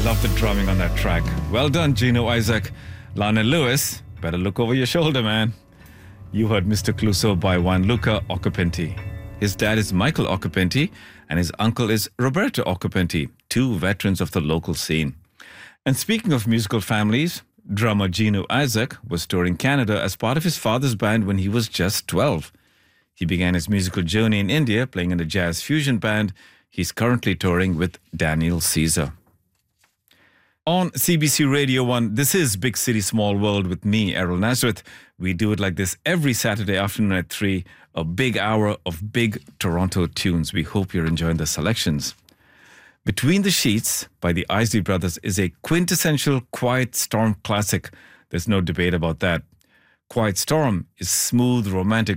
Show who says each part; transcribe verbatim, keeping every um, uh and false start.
Speaker 1: Love the drumming on that track. Well done, Gino Isaac. Lana Lewis, better look over your shoulder, man. You heard Mister Clouseau by Gianluca Occhipinti. His dad is Michael Occhipinti, and his uncle is Roberto Occhipinti, two veterans of the local scene. And speaking of musical families, drummer Gino Isaac was touring Canada as part of his father's band when he was just twelve. He began his musical journey in India playing in a jazz fusion band. He's currently touring with Daniel Caesar. On C B C Radio one, this is Big City Small World with me, Errol Nazareth. We do it like this every Saturday afternoon at three, a big hour of big Toronto tunes. We hope you're enjoying the selections. Between the Sheets by the Isley Brothers is a quintessential Quiet Storm classic. There's no debate about that. Quiet Storm is smooth, romantic